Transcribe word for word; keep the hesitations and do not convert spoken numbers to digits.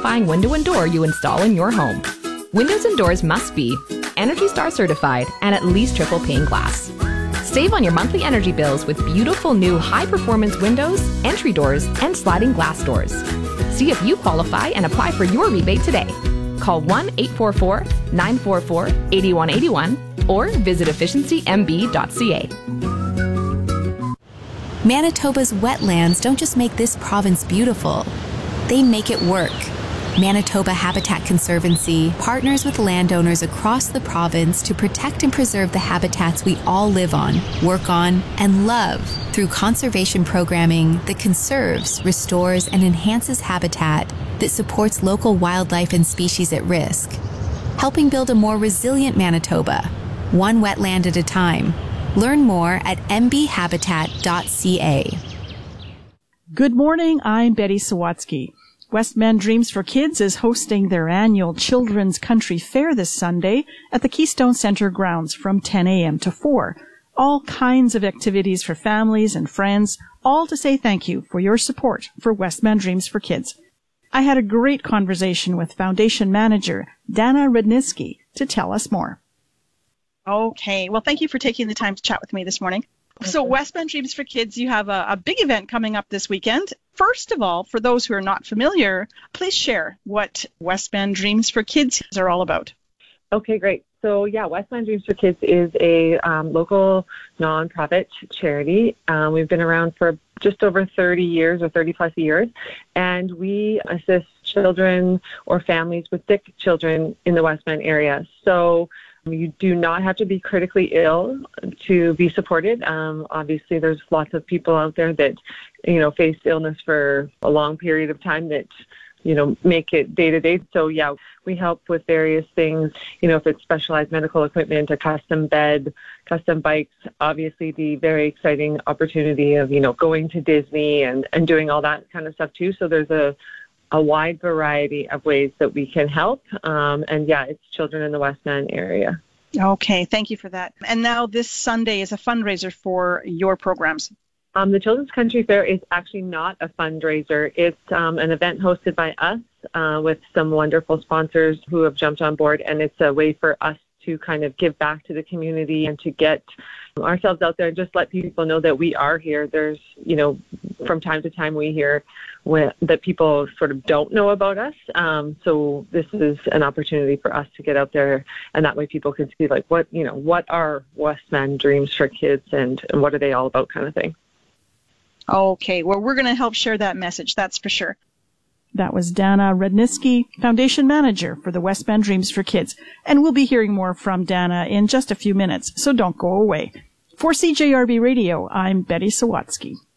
qualifying window and door you install in your home. Windows and doors must be Energy Star certified and at least triple pane glass. Save on your monthly energy bills with beautiful new high-performance windows, entry doors, and sliding glass doors. See if you qualify and apply for your rebate today. Call one eight four four, nine four four, eight one eight one or visit efficiency m b dot c a. Manitoba's wetlands don't just make this province beautiful, they make it work. Manitoba Habitat Conservancy partners with landowners across the province to protect and preserve the habitats we all live on, work on, and love through conservation programming that conserves, restores, and enhances habitat that supports local wildlife and species at risk, helping build a more resilient Manitoba, one wetland at a time. Learn more at m b habitat dot c a. Good morning, I'm Betty Sawatsky. Westman Dreams for Kids is hosting their annual Children's Country Fair this Sunday at the Keystone Center grounds from ten a.m. to four. All kinds of activities for families and friends, all to say thank you for your support for Westman Dreams for Kids. I had a great conversation with Foundation Manager Dana Rudnitsky to tell us more. Okay, well, thank you for taking the time to chat with me this morning. So Westman Dreams for Kids, you have a, a big event coming up this weekend. First of all, for those who are not familiar, please share what Westman Dreams for Kids are all about. Okay, great. So yeah, Westman Dreams for Kids is a um, local nonprofit charity. Um, we've been around for just over thirty years or thirty plus years, and we assist children or families with sick children in the Westman area. So you do not have to be critically ill to be supported. Um, obviously, there's lots of people out there that, you know, face illness for a long period of time that, you know, make it day to day. So, yeah, we help with various things, you know, if it's specialized medical equipment, a custom bed, custom bikes, obviously the very exciting opportunity of, you know, going to Disney and, and doing all that kind of stuff too. So there's a a wide variety of ways that we can help. Um, and yeah, it's children in the Westman area. Okay, thank you for that. And now this Sunday is a fundraiser for your programs. Um, the Children's Country Fair is actually not a fundraiser. It's um, an event hosted by us uh, with some wonderful sponsors who have jumped on board. And it's a way for us to kind of give back to the community and to get ourselves out there and just let people know that we are here. There's, you know, from time to time we hear when, that people sort of don't know about us. Um, so this is an opportunity for us to get out there, and that way people can see, like, what, you know, what are Westman Dreams for Kids and, and what are they all about kind of thing. Okay, well, we're going to help share that message, that's for sure. That was Dana Rudnitsky, Foundation Manager for the Westman Dreams for Kids. And we'll be hearing more from Dana in just a few minutes, so don't go away. For C J R B Radio, I'm Betty Sawatsky.